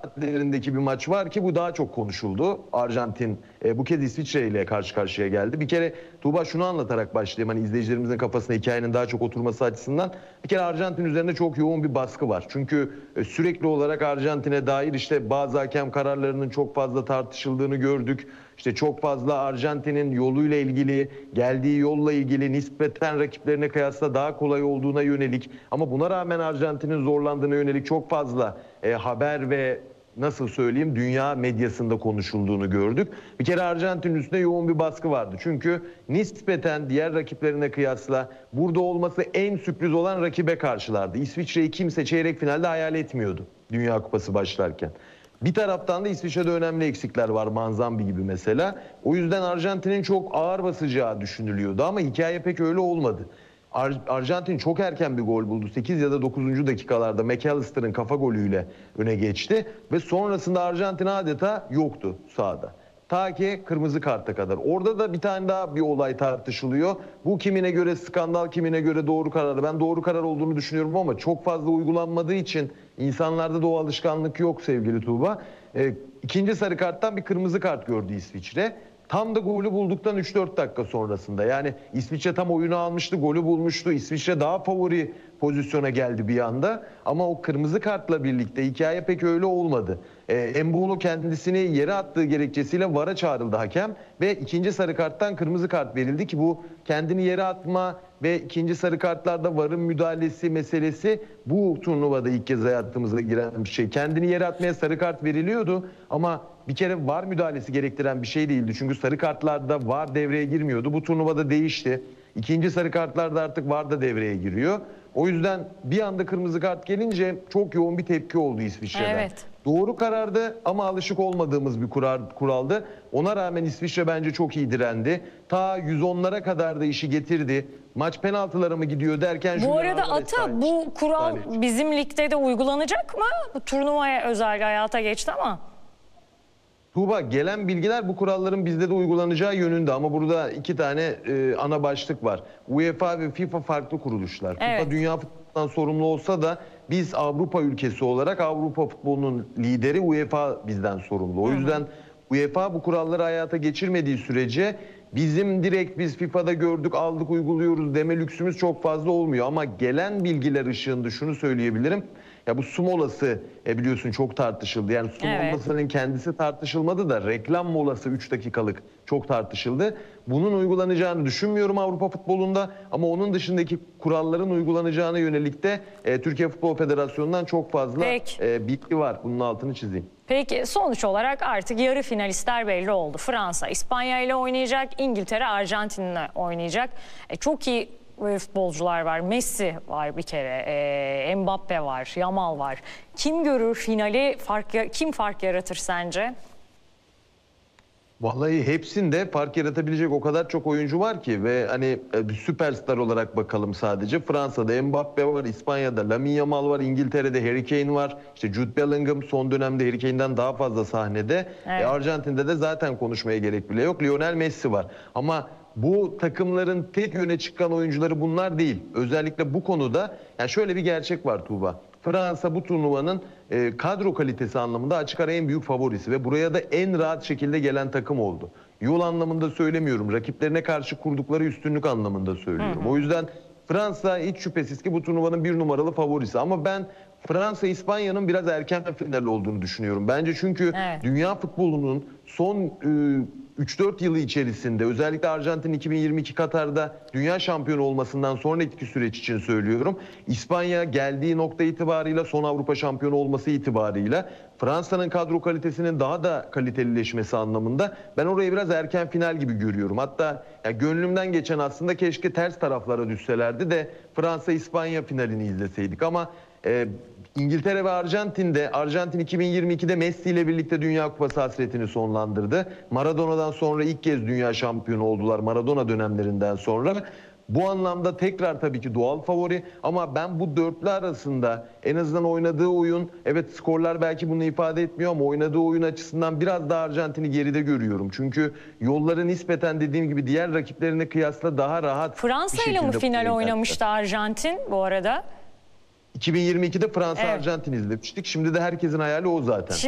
saatlerindeki bir maç var ki bu daha çok konuşuldu. Arjantin bu kez İsviçre ile karşı karşıya geldi. Bir kere Tuğba şunu anlatarak başlayayım. Hani izleyicilerimizin kafasına hikayenin daha çok oturması açısından. Bir kere Arjantin üzerinde çok yoğun bir baskı var. Çünkü sürekli olarak Arjantin'e dair işte bazı hakem kararlarının çok fazla tartışıldığını gördük. İşte çok fazla Arjantin'in yoluyla ilgili, geldiği yolla ilgili nispeten rakiplerine kıyasla daha kolay olduğuna yönelik ama buna rağmen Arjantin'in zorlandığına yönelik çok fazla haber ve nasıl söyleyeyim dünya medyasında konuşulduğunu gördük. Bir kere Arjantin üstünde yoğun bir baskı vardı. Çünkü nispeten diğer rakiplerine kıyasla burada olması en sürpriz olan rakibe karşılardı. İsviçre'yi kimse çeyrek finalde hayal etmiyordu Dünya Kupası başlarken. Bir taraftan da İsviçre'de önemli eksikler var. Manzambi gibi mesela. O yüzden Arjantin'in çok ağır basacağı düşünülüyordu ama hikaye pek öyle olmadı. Arjantin çok erken bir gol buldu. 8 ya da 9. dakikalarda McAllister'ın kafa golüyle öne geçti. Ve sonrasında Arjantin adeta yoktu sahada. Ta ki kırmızı karta kadar. Orada da bir tane daha bir olay tartışılıyor. Bu kimine göre skandal, kimine göre doğru karar. Ben doğru karar olduğunu düşünüyorum ama çok fazla uygulanmadığı için insanlarda da o alışkanlık yok sevgili Tuğba. İkinci sarı karttan bir kırmızı kart gördü İsviçre. Tam da golü bulduktan 3-4 dakika sonrasında. Yani İsviçre tam oyunu almıştı, golü bulmuştu. İsviçre daha favori pozisyona geldi bir anda. Ama o kırmızı kartla birlikte hikaye pek öyle olmadı. Embolo kendisini yere attığı gerekçesiyle VAR'a çağrıldı hakem. Ve ikinci sarı karttan kırmızı kart verildi ki bu kendini yere atma ve ikinci sarı kartlarda VAR'ın müdahalesi meselesi bu turnuvada ilk kez hayatımıza giren bir şey. Kendini yere atmaya sarı kart veriliyordu ama bir kere VAR müdahalesi gerektiren bir şey değildi. Çünkü sarı kartlarda VAR devreye girmiyordu. Bu turnuvada değişti. İkinci sarı kartlarda artık VAR da devreye giriyor. O yüzden bir anda kırmızı kart gelince çok yoğun bir tepki oldu İsviçre'den. Evet. Doğru karardı ama alışık olmadığımız bir kuraldı. Ona rağmen İsviçre bence çok iyi direndi. Ta 110'lara kadar da işi getirdi. Maç penaltılara mı gidiyor derken... Bu arada Ata, bu kural bizim ligde de uygulanacak mı? Bu turnuvaya özel hayata geçti ama... Tuğba, gelen bilgiler bu kuralların bizde de uygulanacağı yönünde ama burada iki tane ana başlık var. UEFA ve FIFA farklı kuruluşlar. Evet. FIFA dünya futbolundan sorumlu olsa da biz Avrupa ülkesi olarak Avrupa futbolunun lideri UEFA bizden sorumlu. O yüzden UEFA bu kuralları hayata geçirmediği sürece bizim direkt biz FIFA'da gördük, aldık, uyguluyoruz deme lüksümüz çok fazla olmuyor. Ama gelen bilgiler ışığında şunu söyleyebilirim. Ya bu su molası biliyorsun çok tartışıldı. Yani su molasının kendisi tartışılmadı da reklam molası 3 dakikalık çok tartışıldı. Bunun uygulanacağını düşünmüyorum Avrupa futbolunda ama onun dışındaki kuralların uygulanacağına yönelik de Türkiye Futbol Federasyonu'ndan çok fazla bilgi var. Bunun altını çizeyim. Peki sonuç olarak artık yarı finalistler belli oldu. Fransa İspanya ile oynayacak, İngiltere Arjantin'le oynayacak. Çok iyi futbolcular var. Messi var bir kere, Mbappe var, Yamal var. Kim görür finali, kim fark yaratır sence? Vallahi hepsinde fark yaratabilecek o kadar çok oyuncu var ki ve hani bir süperstar olarak bakalım sadece. Fransa'da Mbappe var, İspanya'da Lamine Yamal var, İngiltere'de Harry Kane var. İşte Jude Bellingham son dönemde Harry Kane'den daha fazla sahnede. Evet. Arjantin'de de zaten konuşmaya gerek bile yok. Lionel Messi var. Ama bu takımların tek yöne çıkan oyuncuları bunlar değil. Özellikle bu konuda yani şöyle bir gerçek var Tuğba. Fransa bu turnuvanın kadro kalitesi anlamında açık ara en büyük favorisi ve buraya da en rahat şekilde gelen takım oldu. Yol anlamında söylemiyorum, rakiplerine karşı kurdukları üstünlük anlamında söylüyorum. O yüzden Fransa hiç şüphesiz ki bu turnuvanın bir numaralı favorisi ama ben Fransa-İspanya'nın biraz erken final olduğunu düşünüyorum. Bence çünkü dünya futbolunun son 3-4 yılı içerisinde özellikle Arjantin 2022 Katar'da dünya şampiyonu olmasından sonraki süreç için söylüyorum. İspanya geldiği nokta itibarıyla son Avrupa şampiyonu olması itibarıyla Fransa'nın kadro kalitesinin daha da kalitelileşmesi anlamında ben orayı biraz erken final gibi görüyorum. Hatta gönlümden geçen aslında keşke ters taraflara düşselerdi de Fransa-İspanya finalini izleseydik ama İngiltere ve Arjantin'de, Arjantin 2022'de Messi ile birlikte Dünya Kupası hasretini sonlandırdı. Maradona'dan sonra ilk kez dünya şampiyonu oldular Maradona dönemlerinden sonra. Bu anlamda tekrar tabii ki doğal favori ama ben bu dörtlü arasında en azından oynadığı oyun, evet skorlar belki bunu ifade etmiyor ama oynadığı oyun açısından biraz daha Arjantin'i geride görüyorum. Çünkü yolları nispeten dediğim gibi diğer rakiplerine kıyasla daha rahat. Fransa ile mi final oynamıştı Arjantin bu arada? 2022'de Fransa-Arjantin izlemiştik. Şimdi de herkesin hayali o zaten.